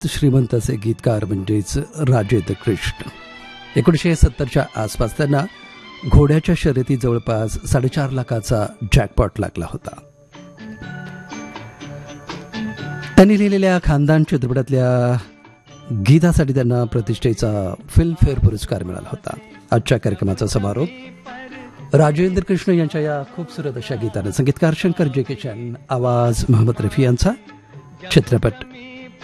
श्रीमंत असे गीतकार म्हणजेच राजेंद्र कृष्ण. 1970च्या आसपास त्यांना घोड्याच्या शर्यती जवळपास 4.5 लाखाचा जॅकपॉट लागला होता. त्यांनी लिहिलेल्या खानदान चित्रपटातल्या गीतासाठी त्यांना प्रतिष्ठेचा फिल्मफेअर पुरस्कार मिळाला होता. आजच्या कार्यक्रमाचा समारोप राजेंद्र कृष्ण यांच्या या खूपसूरत अशा गीताने. संगीतकार शंकर जयकिशन, आवाज मोहम्मद रफी यांचा. चित्रपट